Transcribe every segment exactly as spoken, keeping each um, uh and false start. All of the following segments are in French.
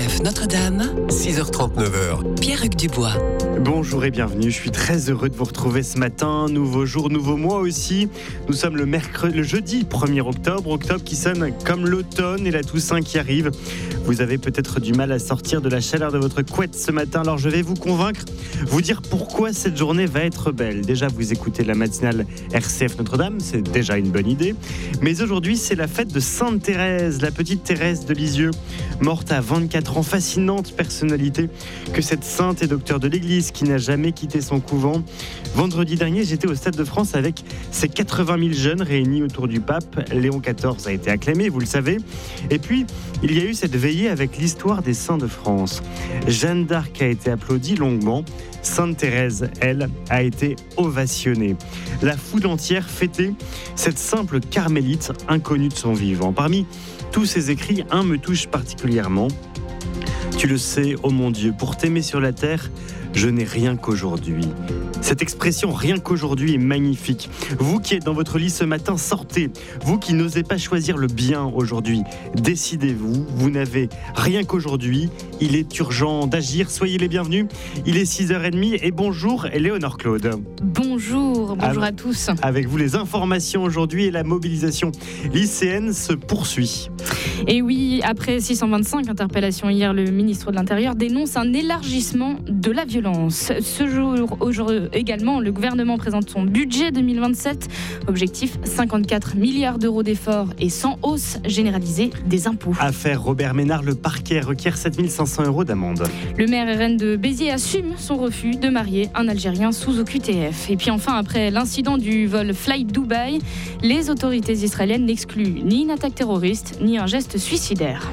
F Notre-Dame, six heures trente, neuf heures. Pierre-Hugues Dubois. Bonjour et bienvenue, je suis très heureux de vous retrouver ce matin, nouveau jour, nouveau mois aussi. Nous sommes le, mercredi, le jeudi premier octobre, octobre qui sonne comme l'automne et la Toussaint qui arrive. Vous avez peut-être du mal à sortir de la chaleur de votre couette ce matin, alors je vais vous convaincre, vous dire pourquoi cette journée va être belle. Déjà, vous écoutez la matinale R C F Notre-Dame, c'est déjà une bonne idée. Mais aujourd'hui, c'est la fête de Sainte Thérèse, la petite Thérèse de Lisieux, morte à vingt-quatre ans, fascinante personnalité que cette sainte et docteur de l'Église qui n'a jamais quitté son couvent. Vendredi dernier, j'étais au Stade de France avec ses quatre-vingt mille jeunes réunis autour du pape. Léon quatorze a été acclamé, vous le savez. Et puis, il y a eu cette veillée avec l'histoire des saints de France. Jeanne d'Arc a été applaudie longuement. Sainte Thérèse, elle, a été ovationnée. La foule entière fêtait cette simple carmélite inconnue de son vivant. Parmi tous ces écrits, un me touche particulièrement. Tu le sais, ô mon Dieu, pour t'aimer sur la terre, je n'ai rien qu'aujourd'hui. Cette expression « rien qu'aujourd'hui » est magnifique. Vous qui êtes dans votre lit ce matin, sortez. Vous qui n'osez pas choisir le bien aujourd'hui, décidez-vous. Vous n'avez rien qu'aujourd'hui. Il est urgent d'agir. Soyez les bienvenus. Il est six heures trente et bonjour Éléonore Claude. Bonjour, bonjour à tous. Avec vous les informations aujourd'hui et la mobilisation lycéenne se poursuit. Et oui, après six cent vingt-cinq interpellations hier, le ministre de l'Intérieur dénonce un élargissement de la violence. Ce jour, aujourd'hui également, le gouvernement présente son budget deux mille vingt-sept. Objectif cinquante-quatre milliards d'euros d'efforts et sans hausse généralisée des impôts. Affaire Robert Ménard, le parquet requiert sept mille cinq cents euros d'amende. Le maire R N de Béziers assume son refus de marier un Algérien sous O Q T F. Et puis enfin, après l'incident du vol Fly Dubai, les autorités israéliennes n'excluent ni une attaque terroriste, ni un geste suicidaire.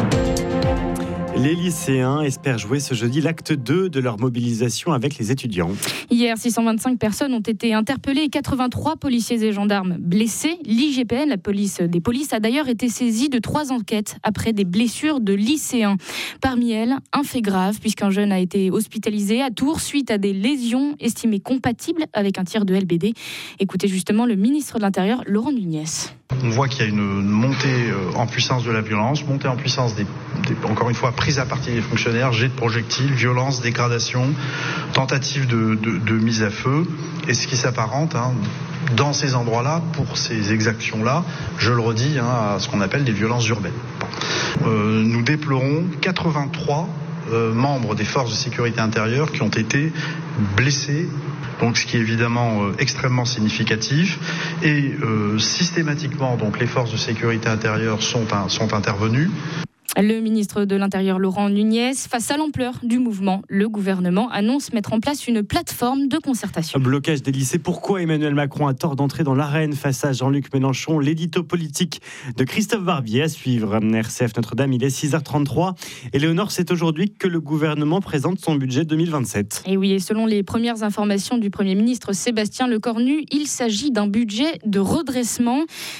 Les lycéens espèrent jouer ce jeudi l'acte deux de leur mobilisation avec les étudiants. Hier, six cent vingt-cinq personnes ont été interpellées et quatre-vingt-trois policiers et gendarmes blessés. L'I G P N, la police des polices, a d'ailleurs été saisie de trois enquêtes après des blessures de lycéens. Parmi elles, un fait grave puisqu'un jeune a été hospitalisé à Tours suite à des lésions estimées compatibles avec un tir de L B D. Écoutez justement le ministre de l'Intérieur, Laurent Nunez. On voit qu'il y a une montée en puissance de la violence, montée en puissance, des, des, encore une fois, prise à partie des fonctionnaires, jet de projectiles, violence, dégradation, tentative de, de, de mise à feu, et ce qui s'apparente hein, dans ces endroits-là, pour ces exactions-là, je le redis, hein, à ce qu'on appelle des violences urbaines. Euh, nous déplorons quatre-vingt-trois euh, membres des forces de sécurité intérieure qui ont été blessés. Donc, ce qui est évidemment euh, extrêmement significatif. Et euh, systématiquement, donc, les forces de sécurité intérieure sont, un, sont intervenues. Le ministre de l'Intérieur, Laurent Nunez, face à l'ampleur du mouvement, le gouvernement annonce mettre en place une plateforme de concertation. Blocage des lycées. Pourquoi Emmanuel Macron a tort d'entrer dans l'arène face à Jean-Luc Mélenchon? L'édito politique de Christophe Barbier à suivre. R C F Notre-Dame, il est six heures trente-trois. Éléonore, c'est aujourd'hui que le gouvernement présente son budget deux mille vingt-sept. Et oui, et selon les premières informations du Premier ministre Sébastien Lecornu, il s'agit d'un budget de redressement.